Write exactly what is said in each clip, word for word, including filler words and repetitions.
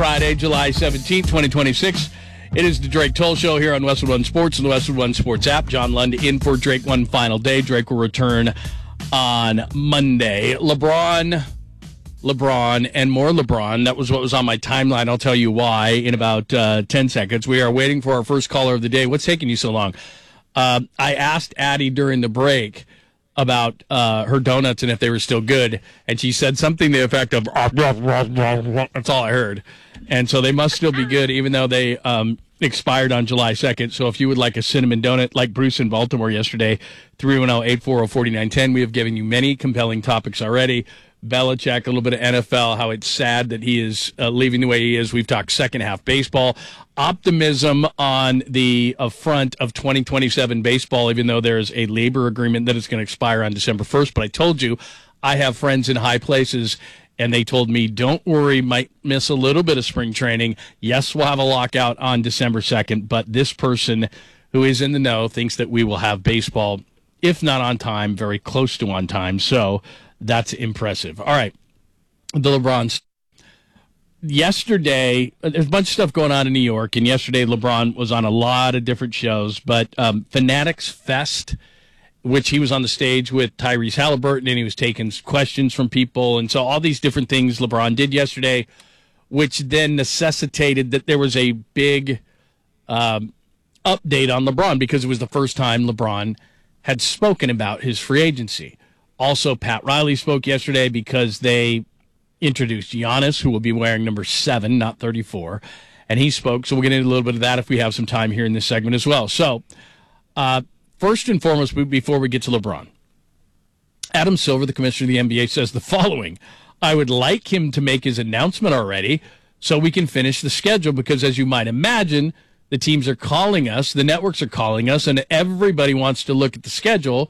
Friday, July seventeenth, twenty twenty-six. It is the Drake Toll Show here on Westwood One Sports and the Westwood One Sports app. John Lund in for Drake one final day. Drake will return on Monday. LeBron, LeBron, and more LeBron. That was what was on my timeline. I'll tell you why in about uh, ten seconds. We are waiting for our first caller of the day. What's taking you so long? Uh, I asked Addie during the break about uh, her donuts and if they were still good, and she said something to the effect of, that's all I heard. And so they must still be good, even though they um, expired on July second. So if you would like a cinnamon donut, like Bruce in Baltimore yesterday, three one zero, eight four zero, four nine one zero. We have given you many compelling topics already. Belichick, a little bit of N F L, how it's sad that he is uh, leaving the way he is. We've talked second half baseball. Optimism on the uh, front of twenty twenty-seven baseball, even though there's a labor agreement that is going to expire on December first. But I told you, I have friends in high places, and they told me, don't worry, might miss a little bit of spring training. Yes, we'll have a lockout on December second, but this person who is in the know thinks that we will have baseball, if not on time, very close to on time. So that's impressive. All right, the LeBron. Yesterday, there's a bunch of stuff going on in New York, and yesterday LeBron was on a lot of different shows, but um, Fanatics Fest, which he was on the stage with Tyrese Halliburton, and he was taking questions from people, and so all these different things LeBron did yesterday, which then necessitated that there was a big um, update on LeBron, because it was the first time LeBron had spoken about his free agency. Also, Pat Riley spoke yesterday because they introduced Giannis, who will be wearing number seven, not thirty-four, and he spoke. So we'll get into a little bit of that if we have some time here in this segment as well. So, uh, first and foremost, before we get to LeBron, Adam Silver, the commissioner of the N B A, says the following: I would like him to make his announcement already so we can finish the schedule, because as you might imagine, the teams are calling us, the networks are calling us, and everybody wants to look at the schedule.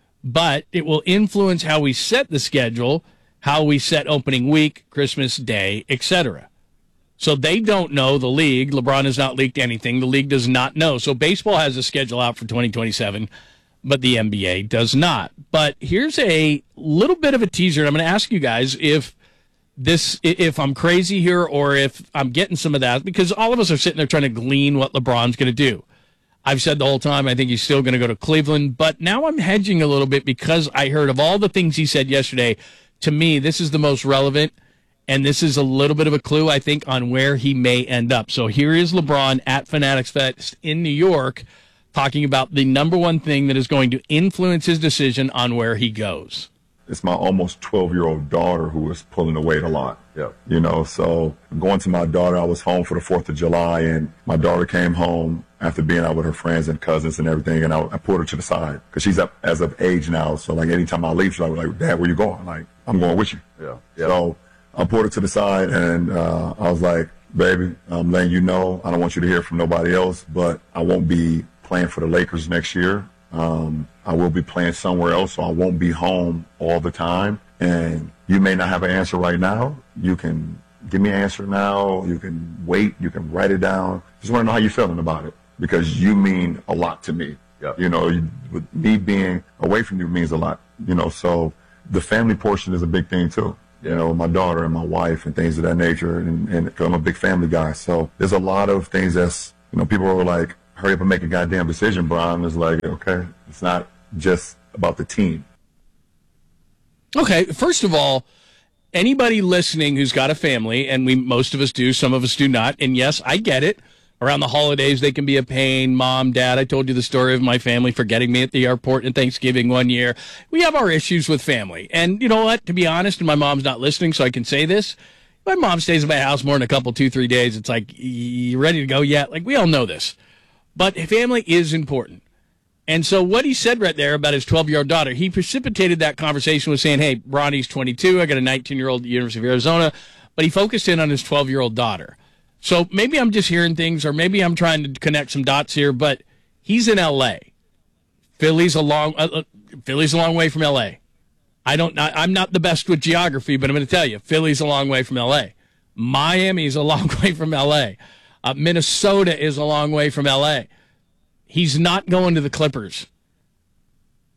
But it will influence how we set the schedule, how we set opening week, Christmas Day, et cetera. So they don't know, the league. LeBron has not leaked anything. The league does not know. So baseball has a schedule out for twenty twenty-seven, but the N B A does not. But here's a little bit of a teaser. I'm going to ask you guys if this, if I'm crazy here or if I'm getting some of that, because all of us are sitting there trying to glean what LeBron's going to do. I've said the whole time I think he's still going to go to Cleveland, but now I'm hedging a little bit because I heard of all the things he said yesterday. To me, this is the most relevant, and this is a little bit of a clue, I think, on where he may end up. So here is LeBron at Fanatics Fest in New York talking about the number one thing that is going to influence his decision on where he goes. It's my almost twelve-year-old daughter who was pulling the weight a lot. Yeah. You know, so going to my daughter, I was home for the fourth of July, and my daughter came home after being out with her friends and cousins and everything, and I, I pulled her to the side because she's up as of age now. So, like, anytime I leave, she's like, Dad, where you going? Like, I'm going with you. Yeah. yeah. So I pulled her to the side, and uh, I was like, baby, I'm letting you know, I don't want you to hear from nobody else, but I won't be playing for the Lakers next year. Um, I will be playing somewhere else, so I won't be home all the time. And you may not have an answer right now. You can give me an answer now. You can wait. You can write it down. Just want to know how you're feeling about it, because you mean a lot to me. Yep. You know, you, with me being away from you means a lot. You know, so the family portion is a big thing too. You know, my daughter and my wife and things of that nature. And, and I'm a big family guy, so there's a lot of things that's, you know, people are like, hurry up and make a goddamn decision, Brian. It's like, okay, it's not just about the team. Okay, first of all, anybody listening who's got a family, and we most of us do, some of us do not, and yes, I get it. Around the holidays, they can be a pain. Mom, Dad, I told you the story of my family forgetting me at the airport at Thanksgiving one year. We have our issues with family. And you know what? To be honest, and my mom's not listening, so I can say this, my mom stays at my house more than a couple, two, three days. It's like, you ready to go yet? Like, we all know this. But family is important. And so what he said right there about his twelve-year-old daughter, he precipitated that conversation with saying, hey, Ronnie's twenty-two, I got a nineteen-year-old at the University of Arizona, but he focused in on his twelve-year-old daughter. So maybe I'm just hearing things, or maybe I'm trying to connect some dots here, but he's in L A. Philly's a long, uh, Philly's a long way from L A. I don't, I, I'm not the best with geography, but I'm going to tell you, Philly's a long way from L A. Miami's a long way from L A. Uh, Minnesota is a long way from L A. He's not going to the Clippers.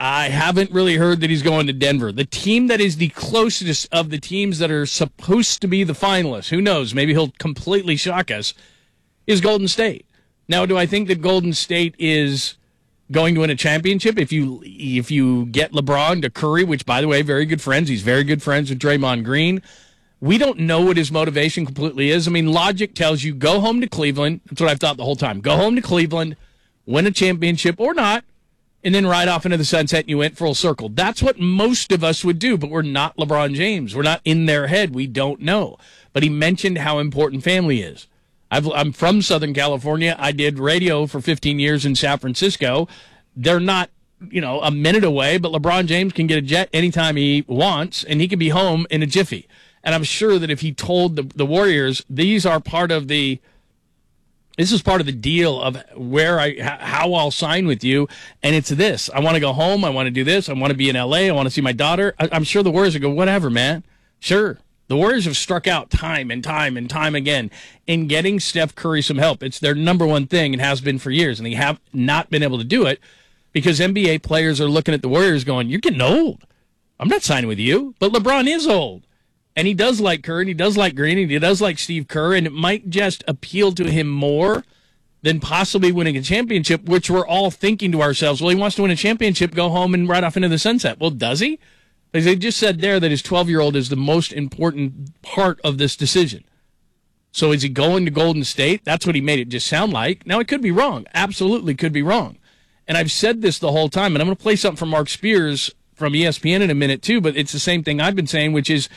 I haven't really heard that he's going to Denver. The team that is the closest of the teams that are supposed to be the finalists, who knows, maybe he'll completely shock us, is Golden State. Now, do I think that Golden State is going to win a championship if you if you get LeBron to Curry, which, by the way, very good friends. He's very good friends with Draymond Green. We don't know what his motivation completely is. I mean, logic tells you go home to Cleveland. That's what I've thought the whole time. Go home to Cleveland, win a championship or not, and then ride off into the sunset and you went full circle. That's what most of us would do, but we're not LeBron James. We're not in their head. We don't know. But he mentioned how important family is. I've, I'm from Southern California. I did radio for fifteen years in San Francisco. They're not, you know, a minute away, but LeBron James can get a jet anytime he wants, and he can be home in a jiffy. And I'm sure that if he told the, the Warriors, these are part of the, this is part of the deal of where I, how I'll sign with you, and it's this. I want to go home. I want to do this. I want to be in L A. I want to see my daughter. I, I'm sure the Warriors would go, whatever, man. Sure. The Warriors have struck out time and time and time again in getting Steph Curry some help. It's their number one thing and has been for years, and they have not been able to do it because N B A players are looking at the Warriors going, you're getting old. I'm not signing with you. But LeBron is old, and he does like Curry, and he does like Green, and he does like Steve Kerr, and it might just appeal to him more than possibly winning a championship, which we're all thinking to ourselves, well, he wants to win a championship, go home and ride off into the sunset. Well, does he? Because they just said there that his twelve-year-old is the most important part of this decision. So is he going to Golden State? That's what he made it just sound like. Now, it could be wrong. Absolutely could be wrong. And I've said this the whole time, and I'm going to play something from Mark Spears from E S P N in a minute, too, but it's the same thing I've been saying, which is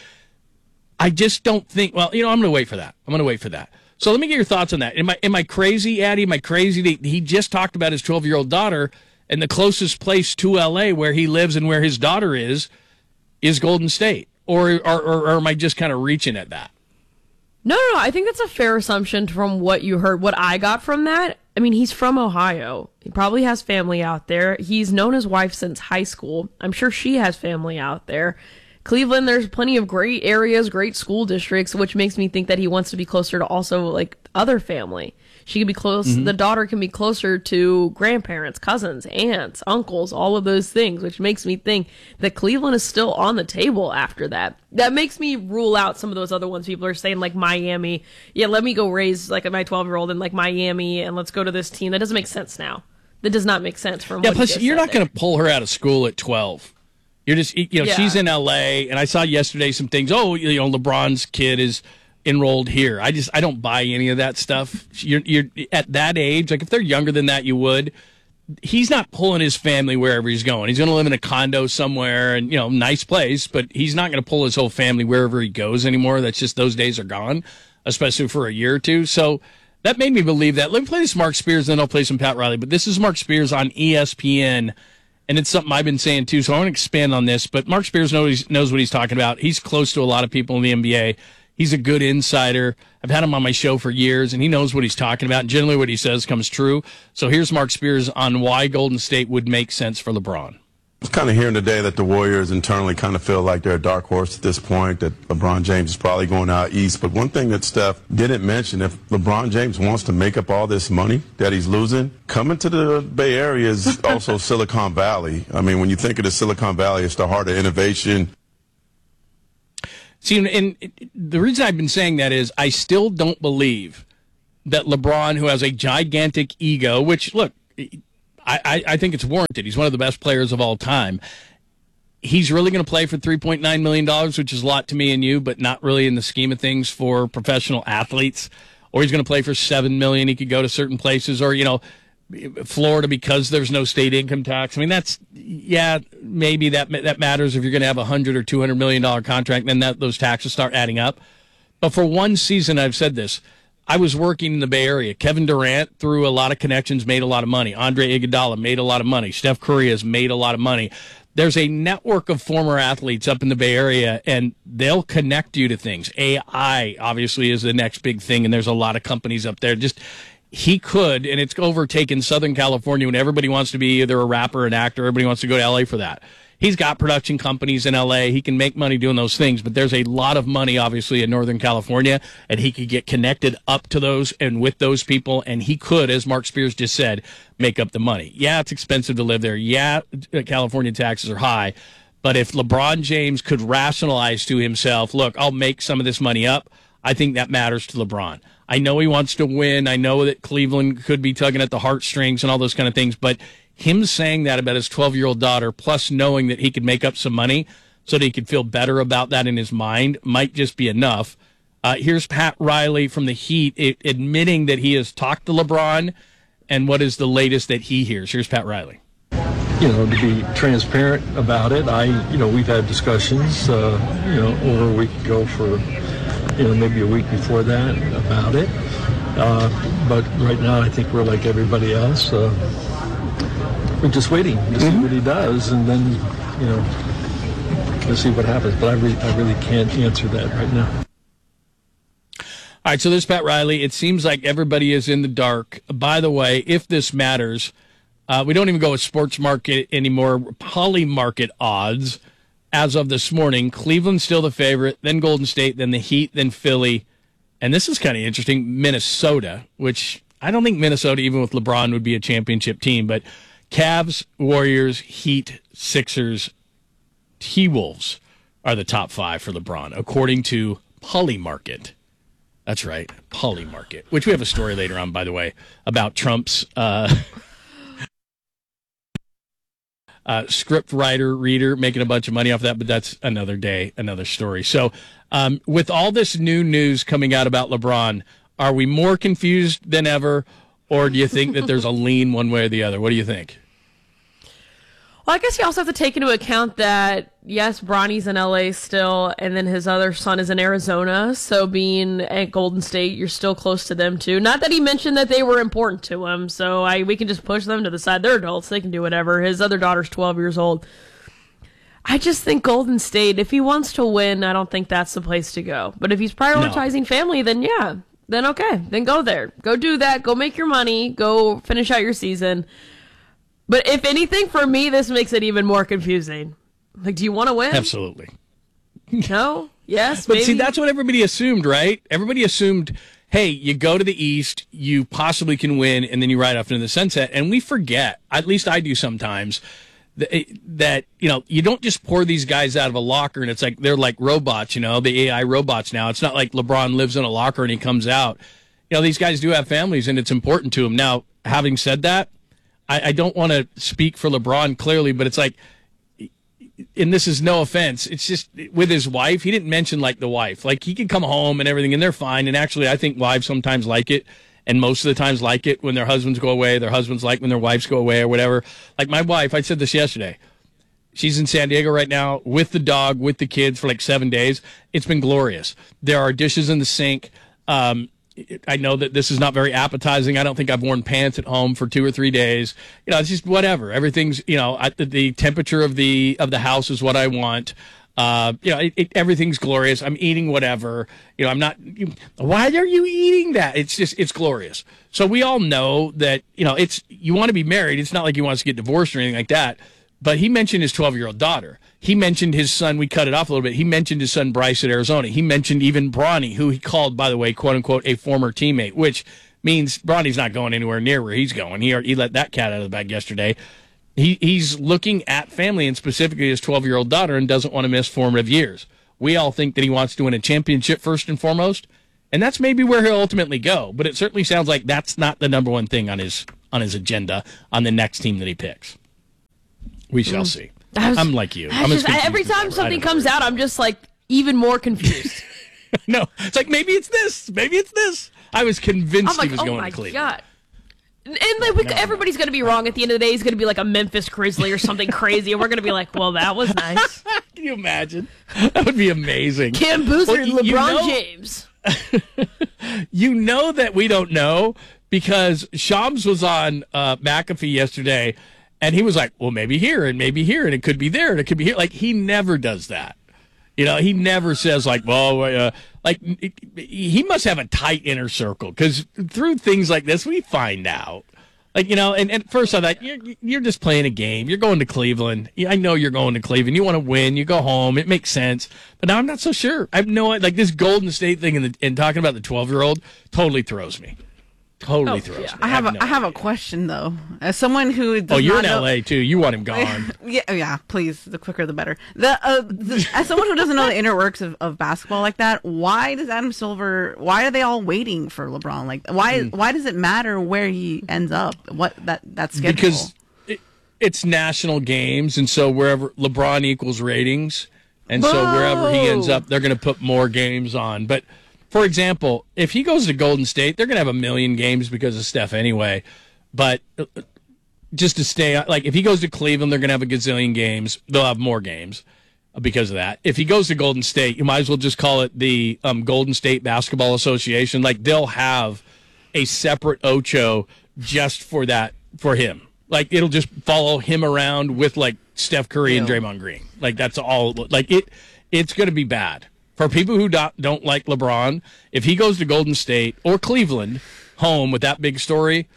I just don't think, well, you know, I'm going to wait for that. I'm going to wait for that. So let me get your thoughts on that. Am I, am I crazy, Addy? Am I crazy that he just talked about his twelve-year-old daughter, and the closest place to L A where he lives and where his daughter is is Golden State? Or, or, or, or am I just kind of reaching at that? No, no, no. I think that's a fair assumption from what you heard. What I got from that, I mean, he's from Ohio. He probably has family out there. He's known his wife since high school. I'm sure she has family out there. Cleveland, there's plenty of great areas, great school districts, which makes me think that he wants to be closer to also, like, other family. She can be close, mm-hmm. The daughter can be closer to grandparents, cousins, aunts, uncles, all of those things, which makes me think that Cleveland is still on the table after that. That makes me rule out some of those other ones. People are saying, like, Miami. Yeah, let me go raise, like, my twelve-year-old in, like, Miami, and let's go to this team. That doesn't make sense now. That does not make sense from yeah, what plus, you just you're said not going to pull her out of school at twelve. You're just, you know, yeah. She's in L A, and I saw yesterday some things. Oh, you know, LeBron's kid is enrolled here. I just, I don't buy any of that stuff. You're, you're at that age, like if they're younger than that, you would. He's not pulling his family wherever he's going. He's going to live in a condo somewhere, and you know, nice place, but he's not going to pull his whole family wherever he goes anymore. That's just, those days are gone, especially for a year or two. So that made me believe that. Let me play this Mark Spears, then I'll play some Pat Riley. But this is Mark Spears on E S P N. And it's something I've been saying, too, so I want to expand on this. But Mark Spears knows, knows what he's talking about. He's close to a lot of people in the N B A. He's a good insider. I've had him on my show for years, and he knows what he's talking about. And generally what he says comes true. So here's Mark Spears on why Golden State would make sense for LeBron. I was kind of hearing today that the Warriors internally kind of feel like they're a dark horse at this point, that LeBron James is probably going out east. But one thing that Steph didn't mention, if LeBron James wants to make up all this money that he's losing, coming to the Bay Area is also Silicon Valley. I mean, when you think of the Silicon Valley, it's the heart of innovation. See, and the reason I've been saying that is I still don't believe that LeBron, who has a gigantic ego, which, look, I, I think it's warranted. He's one of the best players of all time. He's really going to play for three point nine million dollars, which is a lot to me and you, but not really in the scheme of things for professional athletes. Or he's going to play for seven million dollars. He could go to certain places, or, you know, Florida because there's no state income tax. I mean, that's, yeah, maybe that that matters if you're going to have a one hundred or two hundred million dollars contract, then that those taxes start adding up. But for one season, I've said this, I was working in the Bay Area. Kevin Durant, through a lot of connections, made a lot of money. Andre Iguodala made a lot of money. Steph Curry has made a lot of money. There's a network of former athletes up in the Bay Area, and they'll connect you to things. A I, obviously, is the next big thing, and there's a lot of companies up there. Just, he could, and it's overtaken Southern California when everybody wants to be either a rapper or an actor. Everybody wants to go to L A for that. he's got production companies in L A. He can make money doing those things, but there's a lot of money, obviously, in Northern California, and he could get connected up to those and with those people, and he could, as Mark Spears just said, make up the money. Yeah, it's expensive to live there. Yeah, California taxes are high. But if LeBron James could rationalize to himself, look, I'll make some of this money up, I think that matters to LeBron. I know he wants to win. I know that Cleveland could be tugging at the heartstrings and all those kind of things, but him saying that about his twelve-year-old daughter, plus knowing that he could make up some money so that he could feel better about that in his mind, might just be enough. Uh, here's Pat Riley from the Heat it, admitting that he has talked to LeBron, and what is the latest that he hears. Here's Pat Riley. You know, to be transparent about it, I, you know, we've had discussions, uh, you know, over a week ago for, you know, maybe a week before that about it. Uh, but right now, I think we're like everybody else. Uh, we're just waiting to mm-hmm. see what he does, and then, you know, we'll see what happens. But I really, I really can't answer that right now. All right, so there's Pat Riley. It seems like everybody is in the dark. By the way, if this matters, uh, we don't even go with sports market anymore. Poly market odds. As of this morning, Cleveland's still the favorite, then Golden State, then the Heat, then Philly. And this is kind of interesting, Minnesota, which I don't think Minnesota, even with LeBron, would be a championship team. But Cavs, Warriors, Heat, Sixers, T-Wolves are the top five for LeBron, according to Polymarket. That's right, Polymarket, which we have a story later on, by the way, about Trump's uh, uh, script writer, reader, making a bunch of money off that, but that's another day, another story. So um, with all this new news coming out about LeBron, are we more confused than ever, or do you think that there's a lean one way or the other? What do you think? Well, I guess you also have to take into account that, yes, Bronny's in L A still, and then his other son is in Arizona, so being at Golden State, you're still close to them, too. Not that he mentioned that they were important to him, so I we can just push them to the side. They're adults. They can do whatever. His other daughter's twelve years old. I just think Golden State, if he wants to win, I don't think that's the place to go. But if he's prioritizing no. family, then yeah, then okay. Then go there. Go do that. Go make your money. Go finish out your season. But if anything, for me, this makes it even more confusing. Like, do you want to win? Absolutely. No? Yes? But maybe? See, that's what everybody assumed, right? Everybody assumed, hey, you go to the East, you possibly can win, and then you ride off into the sunset. And we forget, at least I do sometimes, that, that, you know, you don't just pour these guys out of a locker and it's like they're like robots, you know, the A I robots now. It's not like LeBron lives in a locker and he comes out. You know, these guys do have families and it's important to them. Now, having said that, I, I don't want to speak for LeBron clearly, but it's like, and this is no offense, it's just with his wife, he didn't mention like the wife. Like he can come home and everything and they're fine. And actually, I think wives sometimes like it. And most of the times like it when their husbands go away. Their husbands like when their wives go away or whatever. Like my wife, I said this yesterday. She's in San Diego right now with the dog, with the kids for like seven days. It's been glorious. There are dishes in the sink. Um, I know that this is not very appetizing. I don't think I've worn pants at home for two or three days. You know, it's just whatever. Everything's, you know, at the, the temperature of the of the house is what I want. Uh, you know, it, it, everything's glorious. I'm eating whatever. You know, I'm not. You, why are you eating that? It's just, it's glorious. So we all know that, you know, it's, you want to be married. It's not like he wants to get divorced or anything like that. But he mentioned his twelve-year-old daughter. He mentioned his son. We cut it off a little bit. He mentioned his son Bryce at Arizona. He mentioned even Bronny, who he called, by the way, quote unquote, a former teammate, which means Bronny's not going anywhere near where he's going. He he let that cat out of the bag yesterday. He he's looking at family and specifically his twelve-year-old daughter and doesn't want to miss formative years. We all think that he wants to win a championship first and foremost, and that's maybe where he'll ultimately go. But it certainly sounds like that's not the number one thing on his on his agenda on the next team that he picks. We shall mm. see. Was, I'm like you. I'm just, every time something comes out, I'm just like even more confused. No, it's like maybe it's this, maybe it's this. I was convinced like, he was oh going my to Cleveland. God. And like, we, no, everybody's going to be wrong at the end of the day. He's going to be like a Memphis Grizzly or something crazy, and we're going to be like, "Well, that was nice." Can you imagine? That would be amazing. Cam Boozer well, and LeBron you know, James. You know that we don't know because Shams was on uh, McAfee yesterday. And he was like, well, maybe here and maybe here, and it could be there and it could be here. Like, he never does that. You know, he never says, like, well, uh, like, he must have a tight inner circle because through things like this, we find out. Like, you know, and, and first I thought, you're, you're just playing a game. You're going to Cleveland. I know you're going to Cleveland. You want to win. You go home. It makes sense. But now I'm not so sure. I have no idea. Like, this Golden State thing and, the, and talking about the twelve-year-old totally throws me. Totally oh, throws yeah. me. I have, I have, a, no I have a question, though. As someone who does Oh, you're not in know... L A, too. You want him gone. yeah, yeah, please. The quicker, the better. The, uh, the As someone who doesn't know the inner works of, of basketball like that, why does Adam Silver... Why are they all waiting for LeBron? Like, why mm. Why does it matter where he ends up? What that, that schedule? Because it, it's national games, and so wherever LeBron equals ratings, and Whoa. so wherever he ends up, they're going to put more games on. But... For example, if he goes to Golden State, they're going to have a million games because of Steph anyway. But just to stay, like, if he goes to Cleveland, they're going to have a gazillion games. They'll have more games because of that. If he goes to Golden State, you might as well just call it the um, Golden State Basketball Association. Like, they'll have a separate Ocho just for that, for him. Like, it'll just follow him around with, like, Steph Curry Ew. and Draymond Green. Like, that's all. Like, it, it's going to be bad. For people who don't, don't like LeBron, if he goes to Golden State or Cleveland home with that big story,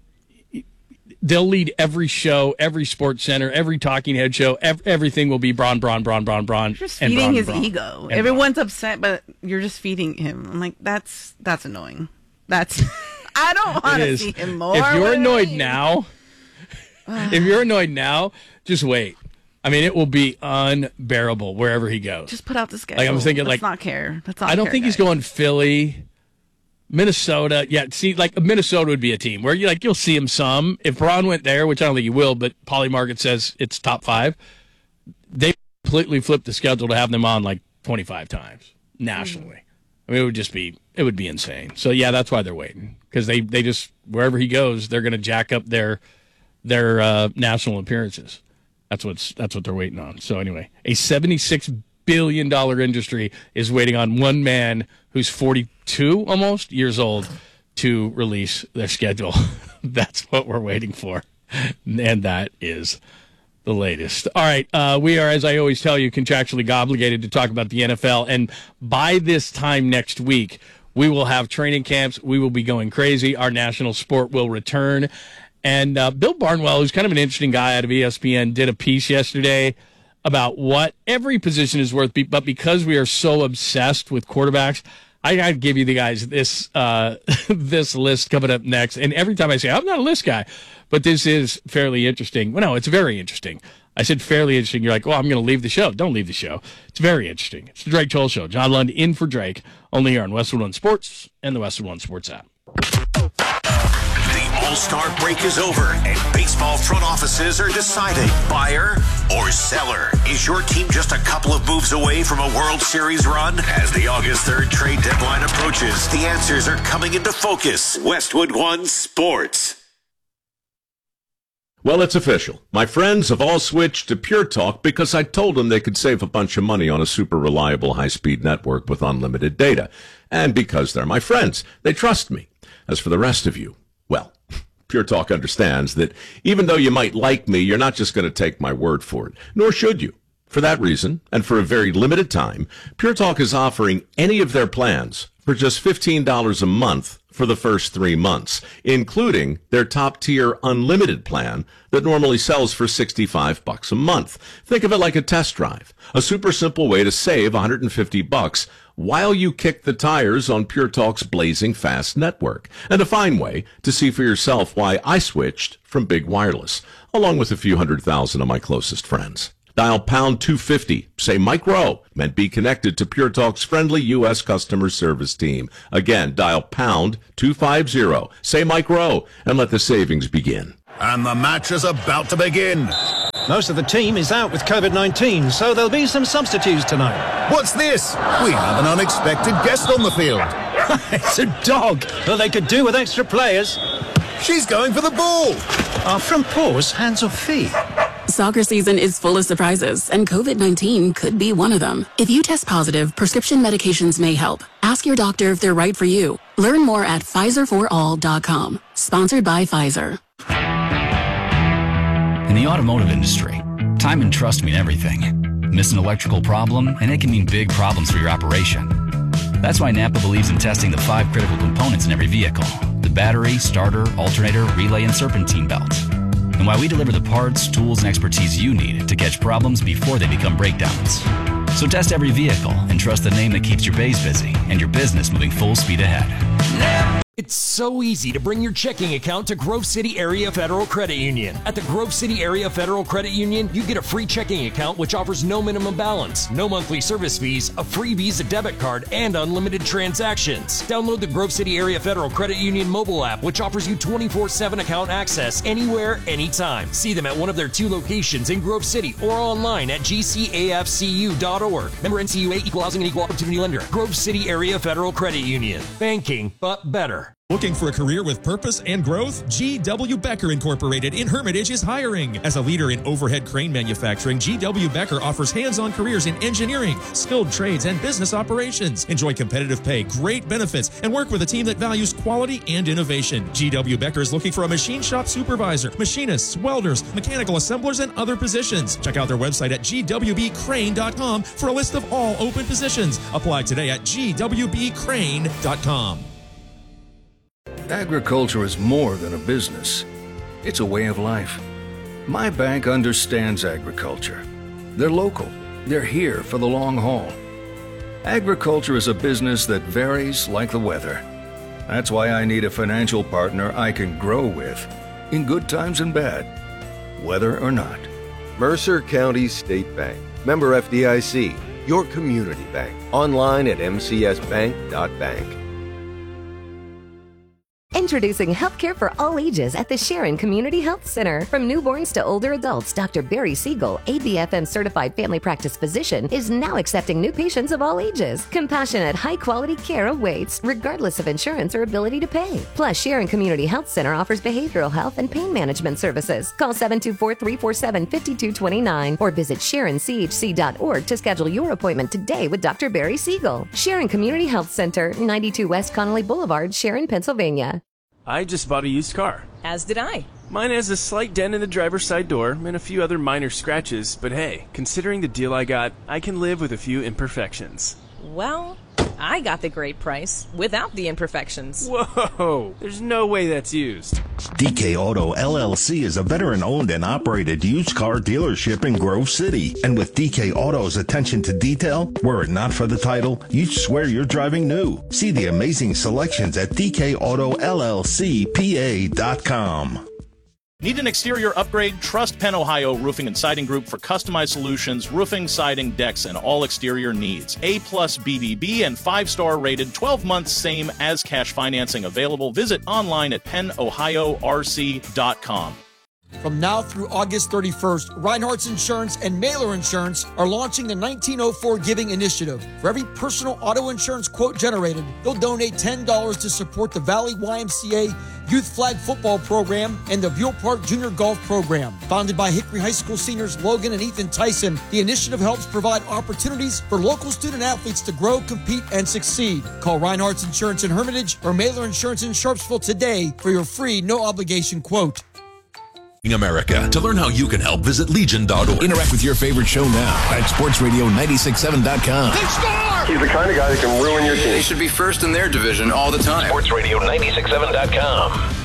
they'll lead every show, every sports center, every talking head show. Ev- everything will be Bron, Bron, Bron, Bron, Bron. You're just feeding Bron, his Bron, ego. Everyone's Bron. upset, but you're just feeding him. I'm like, that's that's annoying. That's I don't want to see him more. If you're annoyed now, if you're annoyed now, just wait. I mean, it will be unbearable wherever he goes. Just put out the schedule. Like I'm thinking, Let's like not care. Let's not I don't care, think guys. he's going Philly, Minnesota. Yeah, see, like Minnesota would be a team where you like you'll see him some. If Braun went there, which I don't think he will, but Polly Market says it's top five. They completely flipped the schedule to have them on like twenty-five times nationally. Mm. I mean, it would just be it would be insane. So yeah, that's why they're waiting because they they just wherever he goes, they're going to jack up their their uh, national appearances. That's what's that's what they're waiting on. So anyway, a seventy-six billion dollars industry is waiting on one man who's forty-two almost years old to release their schedule. That's what we're waiting for. And that is the latest. All right, uh, we are, as I always tell you, contractually obligated to talk about the N F L. And by this time next week, we will have training camps. We will be going crazy. Our national sport will return. And uh, Bill Barnwell, who's kind of an interesting guy out of E S P N, did a piece yesterday about what every position is worth. But because we are so obsessed with quarterbacks, I got to give you the guys this uh, this list coming up next. And every time I say, I'm not a list guy, but this is fairly interesting. Well, no, it's very interesting. I said fairly interesting. You're like, well, I'm going to leave the show. Don't leave the show. It's very interesting. It's the Drake Toll Show. John Lund in for Drake, only here on Westwood One Sports and the Westwood One Sports app. All-Star break is over, and baseball front offices are deciding buyer or seller. Is your team just a couple of moves away from a World Series run? As the August third trade deadline approaches, the answers are coming into focus. Westwood One Sports. Well, it's official. My friends have all switched to Pure Talk because I told them they could save a bunch of money on a super reliable high-speed network with unlimited data. And because they're my friends, they trust me. As for the rest of you, well, Pure Talk understands that even though you might like me, you're not just going to take my word for it, nor should you. For that reason, and for a very limited time, Pure Talk is offering any of their plans for just fifteen dollars a month for the first three months, including their top-tier unlimited plan that normally sells for sixty-five bucks a month. Think of it like a test drive, a super simple way to save one hundred fifty bucks while you kick the tires on Pure Talk's blazing fast network, and a fine way to see for yourself why I switched from Big Wireless, along with a few hundred thousand of my closest friends. Dial pound two fifty, say Mike Rowe, and be connected to Pure Talk's friendly U S customer service team. Again, dial pound two fifty, say Mike Rowe, and let the savings begin. And the match is about to begin. Most of the team is out with COVID nineteen, so there'll be some substitutes tonight. What's this? We have an unexpected guest on the field. It's a dog. Well, they could do with extra players. She's going for the ball. Are front paws hands or feet? Soccer season is full of surprises, and COVID nineteen could be one of them. If you test positive, prescription medications may help. Ask your doctor if they're right for you. Learn more at Pfizer for all dot com. Sponsored by Pfizer. In the automotive industry, time and trust mean everything. Miss an electrical problem, and it can mean big problems for your operation. That's why Napa believes in testing the five critical components in every vehicle. The include battery, starter, alternator, relay, and serpentine belts. And why we deliver the parts, tools, and expertise you need to catch problems before they become breakdowns. So test every vehicle and trust the name that keeps your bays busy and your business moving full speed ahead. It's so easy to bring your checking account to Grove City Area Federal Credit Union. At the Grove City Area Federal Credit Union, you get a free checking account which offers no minimum balance, no monthly service fees, a free Visa debit card, and unlimited transactions. Download the Grove City Area Federal Credit Union mobile app, which offers you twenty-four seven account access anywhere, anytime. See them at one of their two locations in Grove City or online at G C A F C U dot org. Member N C U A, Equal Housing and Equal Opportunity Lender. Grove City Area Federal Credit Union. Banking, but better. Looking for a career with purpose and growth? G W. Becker Incorporated in Hermitage is hiring. As a leader in overhead crane manufacturing, G W. Becker offers hands-on careers in engineering, skilled trades, and business operations. Enjoy competitive pay, great benefits, and work with a team that values quality and innovation. G W. Becker is looking for a machine shop supervisor, machinists, welders, mechanical assemblers, and other positions. Check out their website at G W B crane dot com for a list of all open positions. Apply today at G W B crane dot com. Agriculture is more than a business. It's a way of life. My bank understands agriculture. They're local. They're here for the long haul. Agriculture is a business that varies like the weather. That's why I need a financial partner I can grow with, in good times and bad, whether or not. Mercer County State Bank. Member F D I C. Your community bank. Online at m c s bank dot bank. Introducing healthcare for all ages at the Sharon Community Health Center. From newborns to older adults, Doctor Barry Siegel, A B F M certified family practice physician, is now accepting new patients of all ages. Compassionate, high-quality care awaits, regardless of insurance or ability to pay. Plus, Sharon Community Health Center offers behavioral health and pain management services. Call seven two four, three four seven, five two two nine or visit sharon c h c dot org to schedule your appointment today with Doctor Barry Siegel. Sharon Community Health Center, ninety-two West Connolly Boulevard, Sharon, Pennsylvania. I just bought a used car. As did I. Mine has a slight dent in the driver's side door and a few other minor scratches, but hey, considering the deal I got, I can live with a few imperfections. Well, I got the great price without the imperfections. Whoa, there's no way that's used. D K Auto L L C is a veteran-owned and operated used car dealership in Grove City. And with D K Auto's attention to detail, were it not for the title, you'd swear you're driving new. See the amazing selections at D K Auto L L C P A dot com. Need an exterior upgrade? Trust Penn Ohio Roofing and Siding Group for customized solutions, roofing, siding, decks, and all exterior needs. A plus B B B and five-star rated, twelve months same as cash financing available. Visit online at penn ohio r c dot com. From now through August thirty-first, Reinhardt's Insurance and Mailer Insurance are launching the nineteen oh four Giving Initiative. For every personal auto insurance quote generated, they'll donate ten dollars to support the Valley Y M C A Youth Flag Football Program and the Buell Park Junior Golf Program. Founded by Hickory High School seniors Logan and Ethan Tyson, the initiative helps provide opportunities for local student athletes to grow, compete, and succeed. Call Reinhardt's Insurance in Hermitage or Mailer Insurance in Sharpsville today for your free, no-obligation quote. America. To learn how you can help, visit legion dot org. Interact with your favorite show now at sports radio nine six seven dot com. They score! He's the kind of guy that can ruin your team. They should be first in their division all the time. sports radio nine six seven dot com.